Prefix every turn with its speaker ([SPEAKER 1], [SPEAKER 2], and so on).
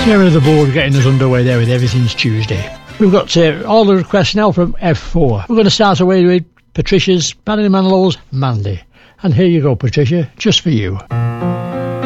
[SPEAKER 1] Chairman of the board getting us underway there with Everything's Tuesday. We've got all the requests now from F4. We're going to start away with Patricia's Barry Manilow's Mandy. And here you go, Patricia, just for you.